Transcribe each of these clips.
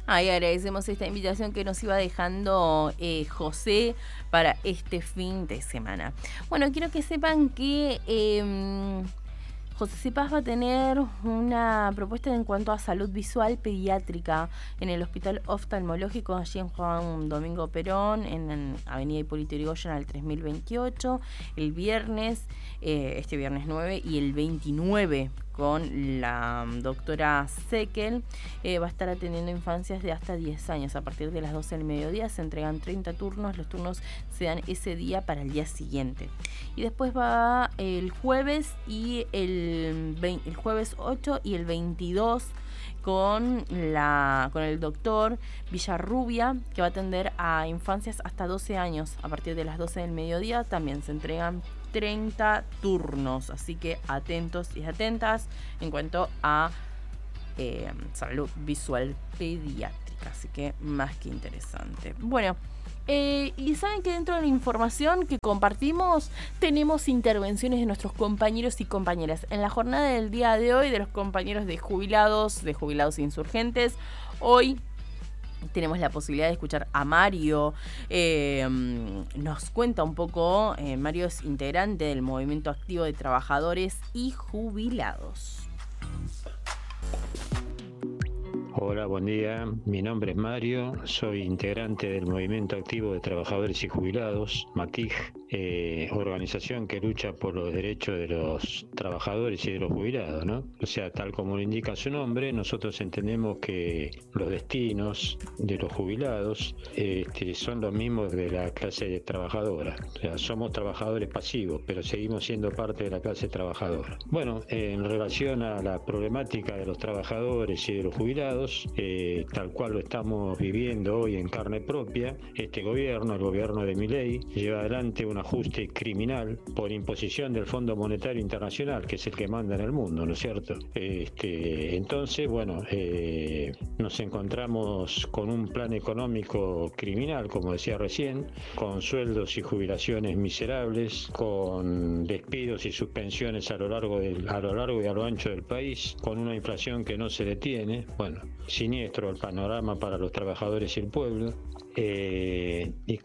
Ahí agradecemos esta invitación que nos iba dejando José para este fin de semana. Bueno, quiero que sepan que José Cepaz va a tener una propuesta en cuanto a salud visual pediátrica en el Hospital Oftalmológico allí en Juan Domingo Perón, en Avenida Hipólito Yrigoyen al 3028, el viernes, este viernes 9 y el 29 con la doctora Sekel. Va a estar atendiendo infancias de hasta 10 años. A partir de las 12 del mediodía se entregan 30 turnos. Los turnos se dan ese día para el día siguiente. Y después va el jueves y el jueves 8 y el 22 con el doctor Villarrubia, que va a atender a infancias hasta 12 años. A partir de las 12 del mediodía también se entregan 30 turnos, así que atentos y atentas en cuanto a salud visual pediátrica, así que más que interesante. Bueno, y saben que dentro de la información que compartimos tenemos intervenciones de nuestros compañeros y compañeras. En la jornada del día de hoy de los compañeros de jubilados insurgentes, hoy tenemos la posibilidad de escuchar a Mario. Nos cuenta un poco. Mario es integrante del Movimiento Activo de Trabajadores y Jubilados. Hola, buen día. Mi nombre es Mario, soy integrante del Movimiento Activo de Trabajadores y Jubilados, MATIJ, organización que lucha por los derechos de los trabajadores y de los jubilados, ¿no? O sea, tal como lo indica su nombre, nosotros entendemos que los destinos de los jubilados son los mismos de la clase trabajadora. O sea, somos trabajadores pasivos, pero seguimos siendo parte de la clase trabajadora. Bueno, en relación a la problemática de los trabajadores y de los jubilados, tal cual lo estamos viviendo hoy en carne propia, este gobierno, el gobierno de Milei, lleva adelante un ajuste criminal por imposición del Fondo Monetario Internacional, que es el que manda en el mundo, ¿no es cierto? Entonces, bueno, nos encontramos con un plan económico criminal, como decía recién, con sueldos y jubilaciones miserables, con despidos y suspensiones a lo largo y a lo ancho del país, con una inflación que no se detiene. Bueno, siniestro el panorama para los trabajadores y el pueblo, y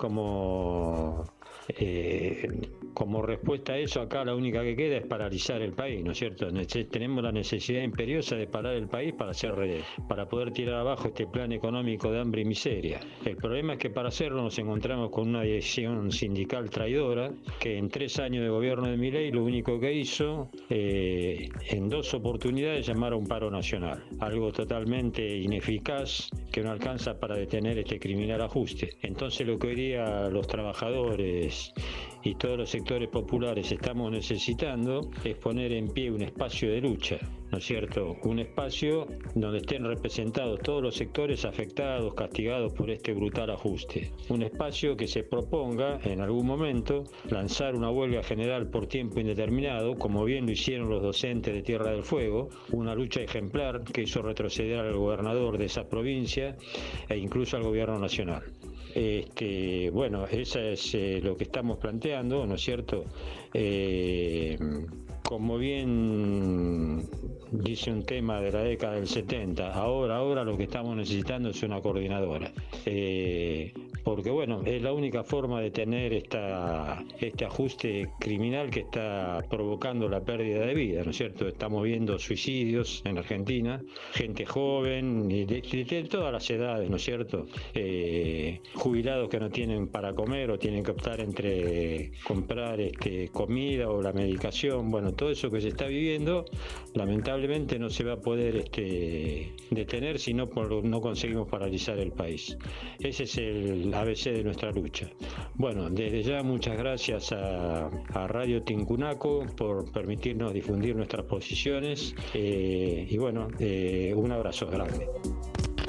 como respuesta a eso, acá la única que queda es paralizar el país, ¿no es cierto? Tenemos la necesidad imperiosa de parar el país para poder tirar abajo este plan económico de hambre y miseria. El problema es que para hacerlo nos encontramos con una dirección sindical traidora que en 3 años de gobierno de Milei lo único que hizo, en 2 oportunidades, llamar a un paro nacional, algo totalmente ineficaz que no alcanza para detener este criminal ajuste. Entonces lo que hoy día los trabajadores y todos los sectores populares estamos necesitando es poner en pie un espacio de lucha, ¿no es cierto? Un espacio donde estén representados todos los sectores afectados, castigados por este brutal ajuste. Un espacio que se proponga en algún momento lanzar una huelga general por tiempo indeterminado, como bien lo hicieron los docentes de Tierra del Fuego, una lucha ejemplar que hizo retroceder al gobernador de esa provincia e incluso al gobierno nacional. Bueno, eso es lo que estamos planteando, ¿no es cierto? Como bien dice un tema de la década del 70, ahora lo que estamos necesitando es una coordinadora. Porque bueno, es la única forma de tener este ajuste criminal que está provocando la pérdida de vida, ¿no es cierto? Estamos viendo suicidios en Argentina, gente joven, y de todas las edades, ¿no es cierto? Jubilados que no tienen para comer o tienen que optar entre comprar comida o la medicación. Bueno, todo eso que se está viviendo, lamentablemente no se va a poder detener si no conseguimos paralizar el país. Ese es el ABC de nuestra lucha. Bueno, desde ya muchas gracias a Radio Tincunaco por permitirnos difundir nuestras posiciones, y bueno, un abrazo grande.